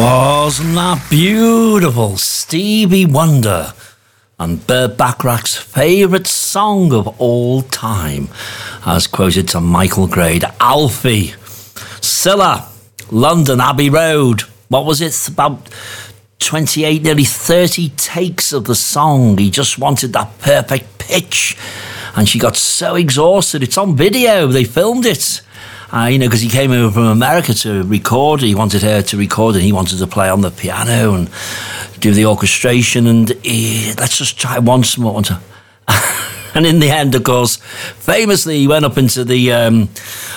Wasn't that beautiful? Stevie Wonder and Burt Bacharach's favourite song of all time, as quoted to Michael Grade. Alfie, Scylla, London Abbey Road. What was it? About 28, nearly 30 takes of the song. He just wanted that perfect pitch. And she got so exhausted. It's on video. They filmed it. Because he came over from America to record. He wanted her to record and he wanted to play on the piano and do the orchestration. And let's just try once more. And in the end, of course, famously, he went up into the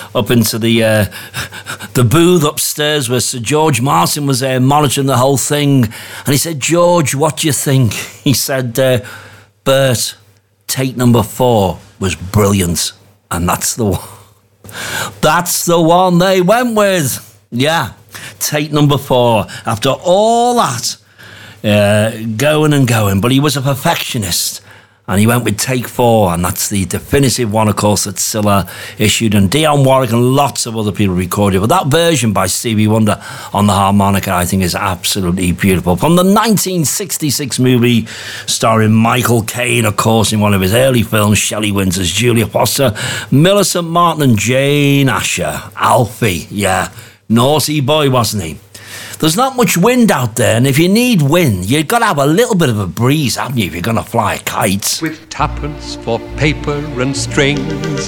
booth upstairs where Sir George Martin was there monitoring the whole thing. And he said, "George, what do you think?" He said, "Bert, take number 4 was brilliant." And that's the one. That's the one they went with. Yeah, take number 4. After all that, going and going. But he was a perfectionist. And he went with take 4. And that's the definitive one, of course, that Scylla issued. And Dionne Warwick and lots of other people recorded. But that version by Stevie Wonder on the harmonica, I think, is absolutely beautiful. From the 1966 movie starring Michael Caine, of course, in one of his early films, Shelley Wins as Julia Foster, Millicent Martin and Jane Asher. Alfie, yeah. Naughty boy, wasn't he? There's not much wind out there, and if you need wind, you've got to have a little bit of a breeze, haven't you, if you're going to fly a kite? With tuppence for paper and strings,